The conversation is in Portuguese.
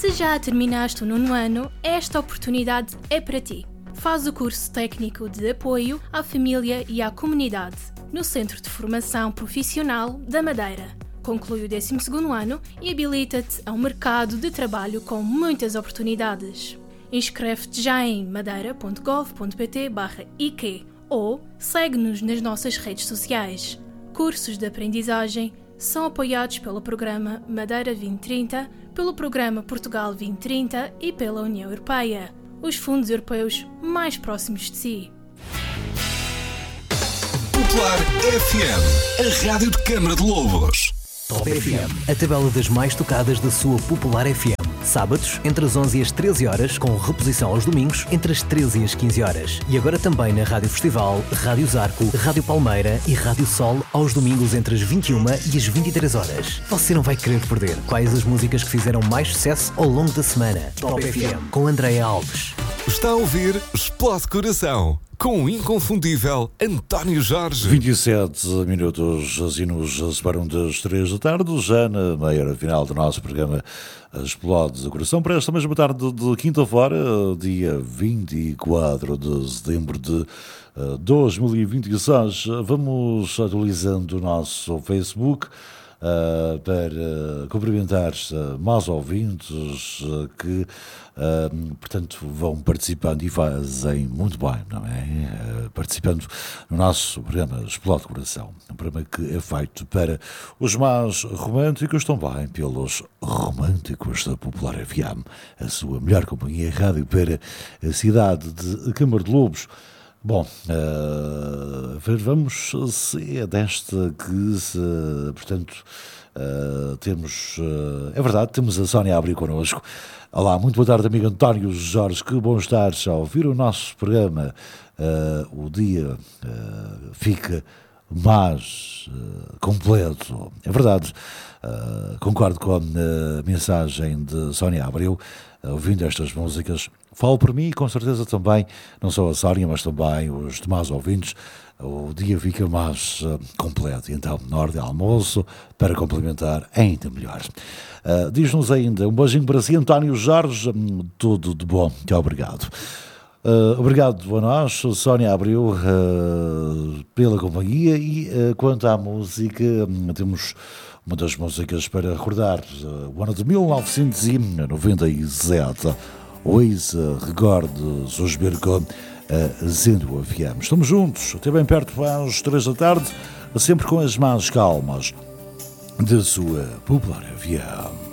Se já terminaste o 9º ano, esta oportunidade é para ti. Faz o curso técnico de apoio à família e à comunidade no Centro de Formação Profissional da Madeira. Conclui o 12º ano e habilita-te a um mercado de trabalho com muitas oportunidades. Inscreve-te já em madeira.gov.pt/IQ ou segue-nos nas nossas redes sociais. Cursos de aprendizagem são apoiados pelo Programa Madeira 2030, pelo Programa Portugal 2030 e pela União Europeia, os fundos europeus mais próximos de si. Popular FM, a rádio de Câmara de Lobos. Top FM, a tabela das mais tocadas da sua Popular FM. Sábados, entre as 11 e as 13 horas, com reposição aos domingos, entre as 13 e as 15 horas. E agora também na Rádio Festival, Rádio Zarco, Rádio Palmeira e Rádio Sol, aos domingos entre as 21 e as 23 horas. Você não vai querer perder quais as músicas que fizeram mais sucesso ao longo da semana. Top FM, com Andréa Alves. Está a ouvir Explode Coração, com o inconfundível António Jorge. 27 minutos assim nos separam das 3 da tarde, já na meia final do nosso programa Explode Coração, para esta mesma tarde de quinta-feira, dia 24 de setembro de 2026. Vamos atualizando o nosso Facebook para cumprimentar mais ouvintes que, portanto, vão participando e fazem muito bem, não é? Participando no nosso programa Explode Coração, um programa que é feito para os mais românticos, também pelos românticos da Popular FM, a sua melhor companhia rádio para a cidade de Câmara de Lobos. Bom, vamos se é desta que, portanto, temos, é verdade, temos a Sónia a abrir connosco. Olá, muito boa tarde, amigo António Jorge, que bom estar a ouvir o nosso programa. O dia fica mais completo, é verdade. Concordo com a mensagem de Sónia Abreu, ouvindo estas músicas. Falo por mim e com certeza também, não só a Sónia, mas também os demais ouvintes, o dia fica mais completo. Então, na hora de almoço, para complementar ainda melhor. Diz-nos ainda, um beijinho para si, António Jorge, tudo de bom, muito obrigado. Obrigado a nós, Sónia Abreu, pela companhia. E quanto à música, temos uma das músicas para recordar o ano de 1997. Hoje recordo-se os ver com a Zendo FM. Estamos juntos, até bem perto às 3 da tarde, sempre com as mãos calmas da sua Popular FM.